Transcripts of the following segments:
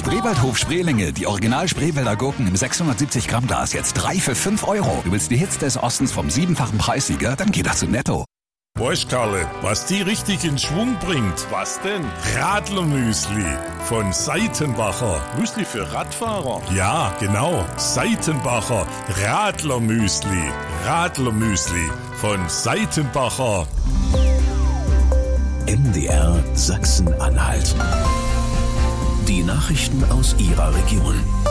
Spreewaldhof Spreelinge, die Original Spreewälder Gurken im 670 Gramm Glas, jetzt 3 für 5 €. Du willst die Hits des Ostens vom 7-fachen Preissieger? Dann geh doch zu Netto. Weißt, Karle, was die richtig in Schwung bringt? Was denn? Radlermüsli von Seitenbacher. Müsli für Radfahrer? Ja, genau. Seitenbacher Radlermüsli. Radlermüsli von Seitenbacher. MDR Sachsen-Anhalt. Die Nachrichten aus Ihrer Region.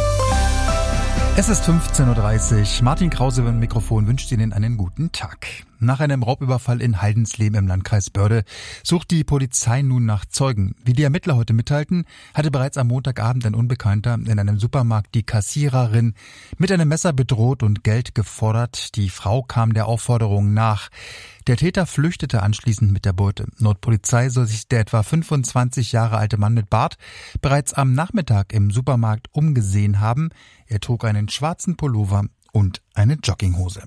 Es ist 15:30 Uhr. Martin Krause beim Mikrofon wünscht Ihnen einen guten Tag. Nach einem Raubüberfall in Heidensleben im Landkreis Börde sucht die Polizei nun nach Zeugen. Wie die Ermittler heute mitteilten, hatte bereits am Montagabend ein Unbekannter in einem Supermarkt die Kassiererin mit einem Messer bedroht und Geld gefordert. Die Frau kam der Aufforderung nach. Der Täter flüchtete anschließend mit der Beute. Laut Polizei soll sich der etwa 25 Jahre alte Mann mit Bart bereits am Nachmittag im Supermarkt umgesehen haben. Er trug einen schwarzen Pullover und eine Jogginghose.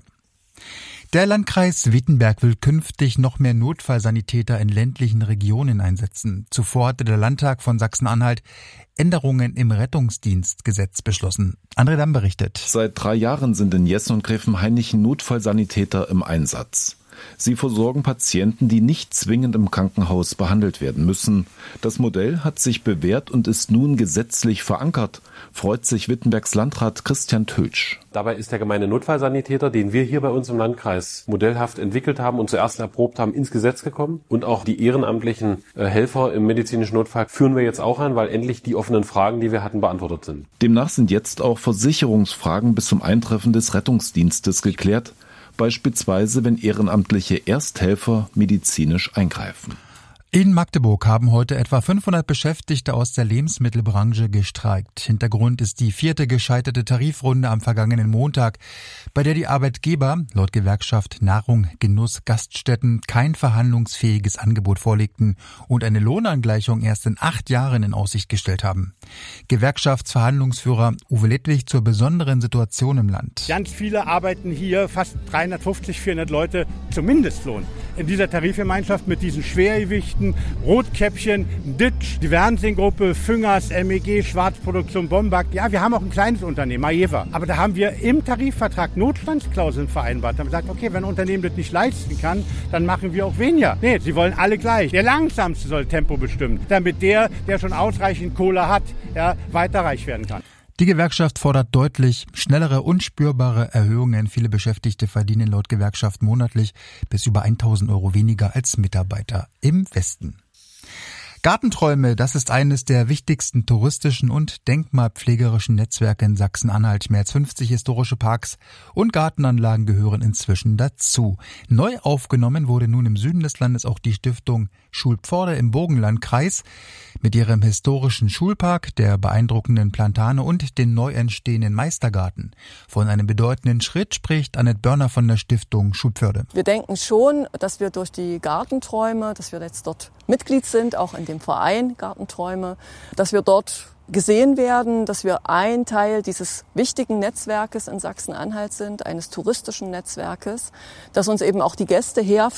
Der Landkreis Wittenberg will künftig noch mehr Notfallsanitäter in ländlichen Regionen einsetzen. Zuvor hatte der Landtag von Sachsen-Anhalt Änderungen im Rettungsdienstgesetz beschlossen. André Damm berichtet. Seit 3 Jahren sind in Jessen und Gräfenhainichen Notfallsanitäter im Einsatz. Sie versorgen Patienten, die nicht zwingend im Krankenhaus behandelt werden müssen. Das Modell hat sich bewährt und ist nun gesetzlich verankert, freut sich Wittenbergs Landrat Christian Töltsch. Dabei ist der gemeine Notfallsanitäter, den wir hier bei uns im Landkreis modellhaft entwickelt haben und zuerst erprobt haben, ins Gesetz gekommen. Und auch die ehrenamtlichen Helfer im medizinischen Notfall führen wir jetzt auch an, weil endlich die offenen Fragen, die wir hatten, beantwortet sind. Demnach sind jetzt auch Versicherungsfragen bis zum Eintreffen des Rettungsdienstes geklärt. Beispielsweise, wenn ehrenamtliche Ersthelfer medizinisch eingreifen. In Magdeburg haben heute etwa 500 Beschäftigte aus der Lebensmittelbranche gestreikt. Hintergrund ist die 4. gescheiterte Tarifrunde am vergangenen Montag, bei der die Arbeitgeber laut Gewerkschaft Nahrung, Genuss, Gaststätten kein verhandlungsfähiges Angebot vorlegten und eine Lohnangleichung erst in 8 Jahren in Aussicht gestellt haben. Gewerkschaftsverhandlungsführer Uwe Ledwig zur besonderen Situation im Land. Ganz viele arbeiten hier, fast 350, 400 Leute zum Mindestlohn. In dieser Tarifgemeinschaft mit diesen Schwergewichten, Rotkäppchen, Ditsch, die Fernsehgruppe, Füngers, MEG, Schwarzproduktion, Bombak. Ja, wir haben auch ein kleines Unternehmen, Maeva. Aber da haben wir im Tarifvertrag Notstandsklauseln vereinbart. Da haben wir gesagt, okay, wenn ein Unternehmen das nicht leisten kann, dann machen wir auch weniger. Nee, sie wollen alle gleich. Der Langsamste soll Tempo bestimmen, damit der schon ausreichend Kohle hat, ja, weiter reich werden kann. Die Gewerkschaft fordert deutlich schnellere und spürbare Erhöhungen. Viele Beschäftigte verdienen laut Gewerkschaft monatlich bis über 1.000 € weniger als Mitarbeiter im Westen. Gartenträume, das ist eines der wichtigsten touristischen und denkmalpflegerischen Netzwerke in Sachsen-Anhalt. Mehr als 50 historische Parks und Gartenanlagen gehören inzwischen dazu. Neu aufgenommen wurde nun im Süden des Landes auch die Stiftung Schulpforte im Burgenlandkreis mit ihrem historischen Schulpark, der beeindruckenden Plantane und den neu entstehenden Meistergarten. Von einem bedeutenden Schritt spricht Annette Börner von der Stiftung Schulpforte. Wir denken schon, dass wir durch die Gartenträume, dass wir jetzt dort Mitglied sind, auch in dem Verein Gartenträume, dass wir dort gesehen werden, dass wir ein Teil dieses wichtigen Netzwerkes in Sachsen-Anhalt sind, eines touristischen Netzwerkes, dass uns eben auch die Gäste